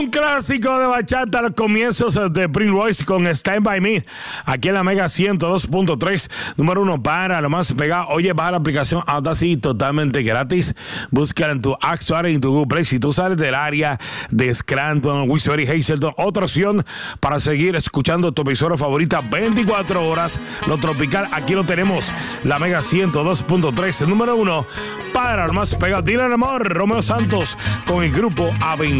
Un clásico de bachata a los comienzos de Prince Royce con Stand By Me, aquí en la Mega 102.3, número 1 para lo más pegado. Oye, baja la aplicación Audacity totalmente gratis. Búscala en tu App Store y en tu Google Play. Si tú sales del área de Scranton, Wilkes-Barre, Hazleton, otra opción para seguir escuchando tu emisora favorita 24 horas. Lo tropical, aquí lo tenemos, la Mega 102.3, número 1 para lo más pegado. Dile al amor, Romeo Santos con el grupo Aventura.